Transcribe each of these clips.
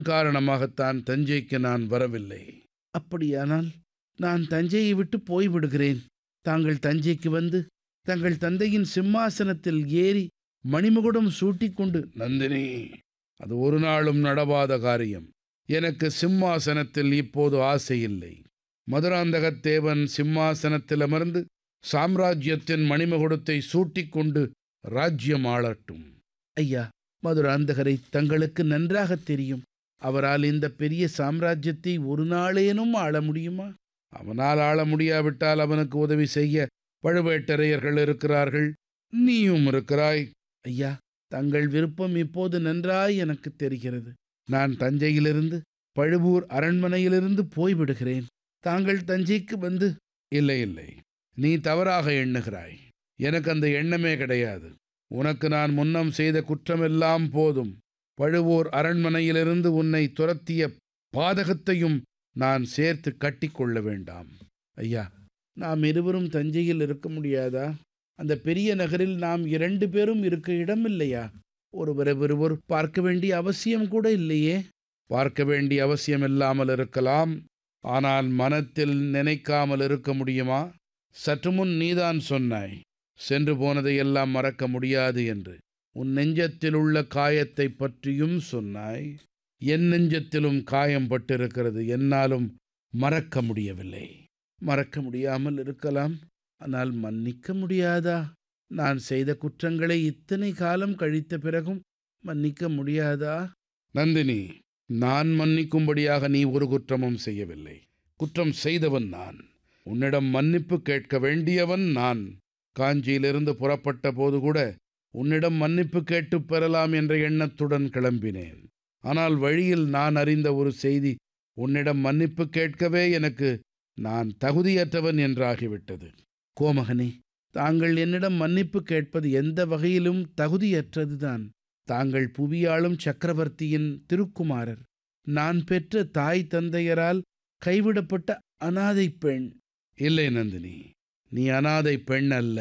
காரணமாகத்தான் தஞ்சைக்கு நான் வரவில்லை. அப்படியானால் நான் தஞ்சையை விட்டு போய்விடுகிறேன். தாங்கள் தஞ்சைக்கு வந்து தங்கள் தந்தையின் சிம்மாசனத்தில் ஏறி மணிமகுடம் சூட்டிக்கொண்டு நந்தினி, அது ஒரு நாளும் நடவாத காரியம். எனக்கு சிம்மாசனத்தில் இப்போது ஆசை இல்லை. மதுராந்தகத்தேவன் சிம்மாசனத்தில் அமர்ந்து சாம்ராஜ்யத்தின் மணிமகுடத்தை சூட்டிக்கொண்டு ராஜ்யம் ஆளட்டும். ஐயா, மதுராந்தகரை தங்களுக்கு நன்றாக தெரியும். அவரால் இந்த பெரிய சாம்ராஜ்யத்தை ஒரு நாளேனும் ஆள முடியுமா? அவனால் ஆள முடியாவிட்டால் அவனுக்கு உதவி செய்ய பழுவேட்டரையர்கள் இருக்கிறார்கள், நீயும் இருக்கிறாய். ஐயா, தங்கள் விருப்பம் இப்போது நன்றாய் எனக்கு தெரிகிறது. நான் தஞ்சையிலிருந்து பழுவூர் அரண்மனையிலிருந்து போய்விடுகிறேன். தாங்கள் தஞ்சைக்கு வந்து... இல்லை இல்லை, நீ தவறாக எண்ணுகிறாய். எனக்கு அந்த எண்ணமே கிடையாது. உனக்கு நான் முன்னம் செய்த குற்றமெல்லாம் போதும். பழுவூர் அரண்மனையிலிருந்து உன்னை துரத்திய பாதகத்தையும் நான் சேர்த்து கட்டிக்கொள்ள வேண்டாம். ஐயா, நாம் இருவரும் தஞ்சையில் இருக்க முடியாதா? அந்த பெரிய நகரில் நாம் 2 பேரும் இருக்க இடமில்லையா? ஒருவரை ஒருவர் பார்க்க வேண்டிய அவசியம் கூட இல்லையே. பார்க்க வேண்டிய அவசியம் இல்லாமல் இருக்கலாம், ஆனால் மனத்தில் நினைக்காமல் இருக்க முடியுமா? சற்று முன் நீதான் சொன்னாய், சென்று போனதையெல்லாம் மறக்க முடியாது என்று. உன் நெஞ்சத்தில் உள்ள காயத்தை பற்றியும் சொன்னாய். என் நெஞ்சத்திலும் காயம் பட்டிருக்கிறது, என்னாலும் மறக்க முடியவில்லை. மறக்க முடியாமல் இருக்கலாம், ஆனால் மன்னிக்க முடியாதா? நான் செய்த குற்றங்களை இத்தனை காலம் கழித்த பிறகும் மன்னிக்க முடியாதா? நந்தினி, நான் மன்னிக்கும்படியாக நீ ஒரு குற்றமும் செய்யவில்லை. குற்றம் செய்தவன் நான். உன்னிடம் மன்னிப்பு கேட்க வேண்டியவன் நான். காஞ்சியிலிருந்து புறப்பட்ட போது கூட உன்னிடம் மன்னிப்பு கேட்டு பெறலாம் என்ற எண்ணத்துடன் கிளம்பினேன். ஆனால் வழியில் நான் அறிந்த ஒரு செய்தி உன்னிடம் மன்னிப்பு கேட்கவே எனக்கு நான் தகுதியற்றவன் என்றாகிவிட்டது. கோமகனே, தாங்கள் என்னிடம் மன்னிப்பு கேட்பது எந்த வகையிலும் தகுதியற்றதுதான். தாங்கள் புவியாளும் சக்கரவர்த்தியின் திருக்குமாரர். நான் பெற்ற தாய் தந்தையரால் கைவிடப்பட்ட அனாதை பெண். இல்லை நந்தினி, நீ அனாதை பெண் அல்ல.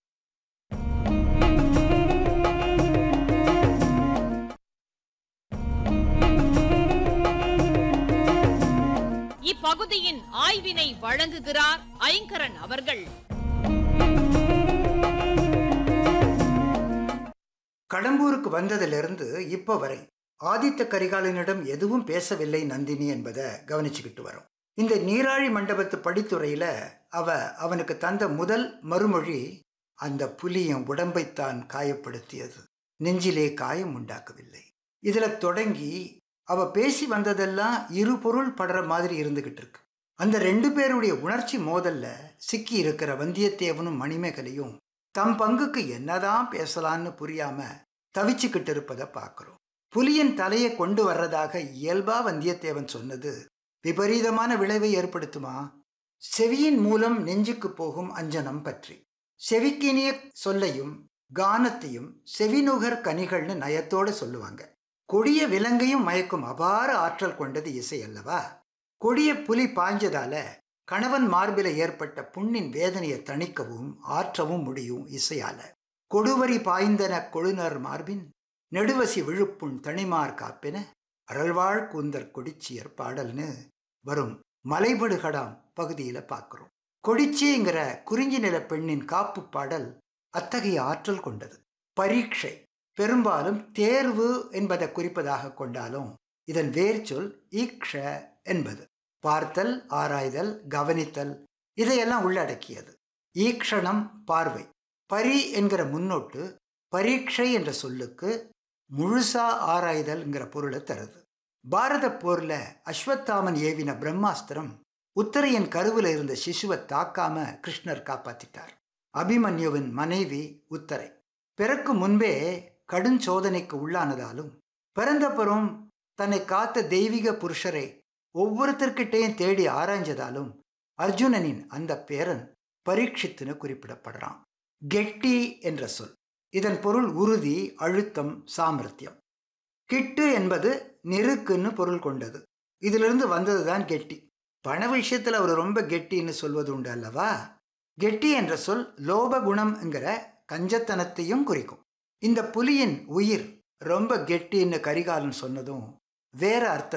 இப்பகுதியின் ஆய்வினை வழங்குகிறார் ஐங்கரன் அவர்கள். கடம்பூருக்கு வந்ததிலிருந்து இப்போ வரை ஆதித்த கரிகாலனிடம் எதுவும் பேசவில்லை நந்தினி என்பதை கவனிச்சுக்கிட்டு வரோம். இந்த நீராழி மண்டபத்து படித்துறையில அவனுக்கு தந்த முதல் மறுமொழி, அந்த புலி என் உடம்பைத்தான் காயப்படுத்தியது, நெஞ்சிலே காயம் உண்டாக்கவில்லை. இதுல தொடங்கி அவ பேசி வந்ததெல்லாம் இரு பொருள் படுற மாதிரி இருந்துகிட்டு இருக்கு. அந்த 2 பேருடைய உணர்ச்சி மோதல்ல சிக்கி இருக்கிற வந்தியத்தேவனும் மணிமேகலையும் தம் பங்குக்கு என்னதான் பேசலான்னு புரியாம தவிச்சுக்கிட்டு இருப்பதை பார்க்கிறோம். புலியின் தலையை கொண்டு வர்றதாக இயல்பா வந்தியத்தேவன் சொன்னது விபரீதமான விளைவை ஏற்படுத்துமா? செவியின் மூலம் நெஞ்சுக்கு போகும் அஞ்சனம் பற்றி. செவிக்கினிய சொல்லையும் கானத்தையும் செவிநுகர் கனிகள்னு நயத்தோடு சொல்லுவாங்க. கொடிய விலங்கையும் மயக்கும் அபார ஆற்றல் கொண்டது இசை அல்லவா? கொடிய புலி பாய்ஞ்சதால கணவன் மார்பில ஏற்பட்ட புண்ணின் வேதனையை தணிக்கவும் ஆற்றவும் முடியும் இசையால. கொடுவரி பாய்ந்தன கொழுநர் மார்பின் நெடுவசி விழுப்புண் தனிமார் காப்பின அறழ்வாழ் கூந்தர் கொடிச்சியர் பாடல்னு வரும் மலைபடுகடாம் பகுதியில பார்க்கிறோம். கொடிச்சிங்கிற குறிஞ்சி நில பெண்ணின் காப்பு பாடல் அத்தகைய ஆற்றல் கொண்டது. பரீட்சை பெரும்பாலும் தேர்வு என்பதை குறிப்பதாக கொண்டாலும் இதன் வேர்ச்சொல் ஈக்ஷ என்பது பார்த்தல், ஆராய்தல், கவனித்தல் இதையெல்லாம் உள்ளடக்கியது. ஈக்ஷணம் பார்வை. பரி என்கிற முன்னோட்டு பரீட்சை என்ற சொல்லுக்கு முழுசா ஆராய்தல்ங்கிற பொருளை தருது. பாரத போர்ல அஸ்வத்தாமன் ஏவின பிரம்மாஸ்திரம் உத்தரையின் கருவில் இருந்த சிசுவை தாக்காம கிருஷ்ணர் காப்பாத்திட்டார். அபிமன்யுவின் மனைவி உத்தரை பிறக்கும் முன்பே கடுஞ்சோதனைக்கு உள்ளானதாலும் பிறந்தப்பறம் தன்னை காத்த தெய்வீக புருஷரை ஒவ்வொருத்தர்கிட்டையும் தேடி ஆராய்ஞ்சதாலும் அர்ஜுனனின் அந்த பேரன் பரீட்சித்துன்னு குறிப்பிடப்படுறான். கெட்டி என்ற சொல், இதன் பொருள் உறுதி, அழுத்தம், சாமர்த்தியம். கிட்டு என்பது நெருக்குன்னு பொருள் கொண்டது. இதிலிருந்து வந்ததுதான் கெட்டி. பண விஷயத்தில் அவர் ரொம்ப கெட்டின்னு சொல்வது உண்டு அல்லவா? கெட்டி என்ற சொல் லோபகுணம்ங்கிற கஞ்சத்தனத்தையும் குறிக்கும். இந்த புலியின் உயிர் ரொம்ப கெட்டின்னு கரிகாலன் சொன்னதும் வேற அர்த்தம்